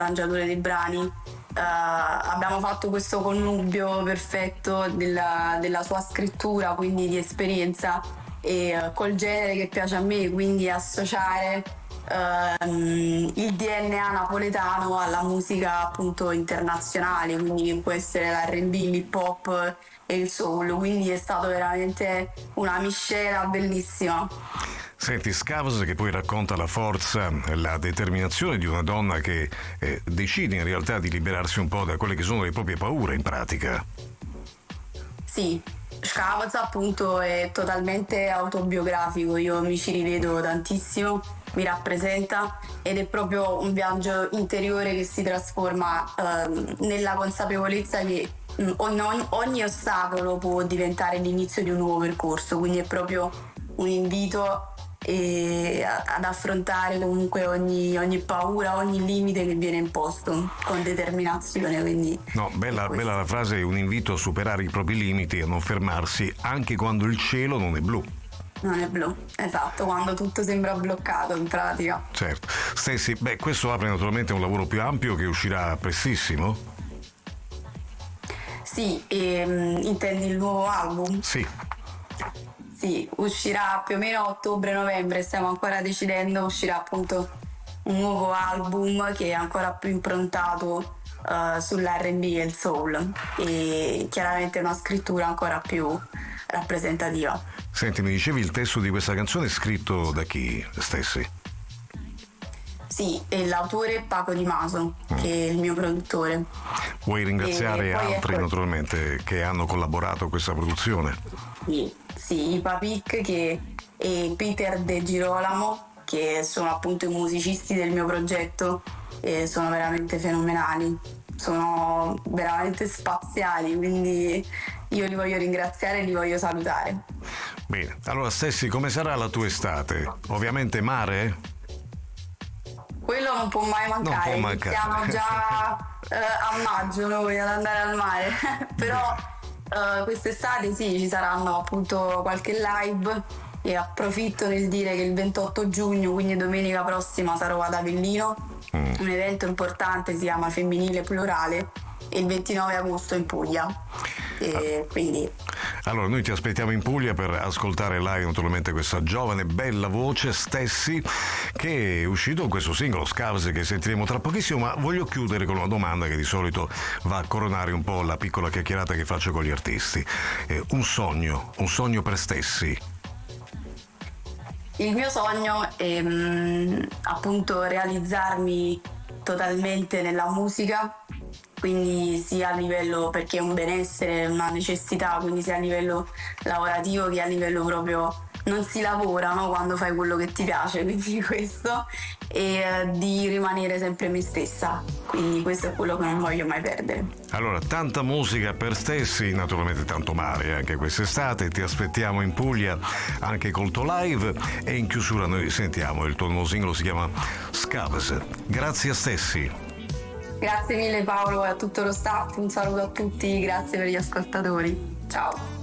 arrangiatore dei brani. Abbiamo fatto questo connubio perfetto della sua scrittura, quindi di esperienza, e col genere che piace a me, quindi associare il DNA napoletano alla musica appunto internazionale, quindi che può essere l'R&B, l'hip hop e il soul, quindi è stato veramente una miscela bellissima. Senti, Scavs, che poi racconta la forza, la determinazione di una donna che decide in realtà di liberarsi un po' da quelle che sono le proprie paure in pratica. Sì, Scavs appunto è totalmente autobiografico, io mi ci rivedo tantissimo, mi rappresenta ed è proprio un viaggio interiore che si trasforma nella consapevolezza che ogni ostacolo può diventare l'inizio di un nuovo percorso, quindi è proprio un invito ad affrontare comunque ogni paura, ogni limite che viene imposto con determinazione. Quindi no, bella la frase, è un invito a superare i propri limiti e a non fermarsi anche quando il cielo non è blu. Non è blu, esatto, quando tutto sembra bloccato in pratica. Certo. Stessi, questo apre naturalmente un lavoro più ampio che uscirà prestissimo? Sì, intendi il nuovo album? Sì. Sì, uscirà più o meno a ottobre-novembre, stiamo ancora decidendo, uscirà appunto un nuovo album che è ancora più improntato sull'R&B e il soul, e chiaramente una scrittura ancora più rappresentativa. Senti, mi dicevi il testo di questa canzone è scritto da chi, Stessi? Sì, e l'autore è Paco Di Maso, che è il mio produttore. Vuoi ringraziare altri naturalmente che hanno collaborato a questa produzione? Sì, Papic e Peter De Girolamo, che sono appunto i musicisti del mio progetto, e sono veramente fenomenali, sono veramente spaziali, quindi io li voglio ringraziare e li voglio salutare. Bene, allora Stessi, come sarà la tua estate? Ovviamente mare? Quello non può mai mancare, siamo già a maggio noi ad andare al mare, però quest'estate sì, ci saranno appunto qualche live, e approfitto nel dire che il 28 giugno, quindi domenica prossima, sarò ad Avellino, un evento importante, si chiama Femminile Plurale, e il 29 agosto in Puglia. Quindi allora noi ti aspettiamo in Puglia per ascoltare live naturalmente questa giovane bella voce, Stessi, che è uscito con questo singolo Scavs che sentiremo tra pochissimo, ma voglio chiudere con una domanda che di solito va a coronare un po' la piccola chiacchierata che faccio con gli artisti. Un sogno per Stessi. Il mio sogno è appunto realizzarmi totalmente nella musica, quindi sia a livello, perché è un benessere, una necessità, quindi sia a livello lavorativo che a livello proprio, non si lavora, no? Quando fai quello che ti piace, quindi questo, e di rimanere sempre me stessa, quindi questo è quello che non voglio mai perdere. Allora, tanta musica per Stessi, naturalmente tanto mare anche quest'estate, ti aspettiamo in Puglia anche col tuo live, e in chiusura noi sentiamo il tuo nuovo singolo, si chiama Scavs. Grazie a Stessi. Grazie mille Paolo e a tutto lo staff, un saluto a tutti, grazie per gli ascoltatori, ciao.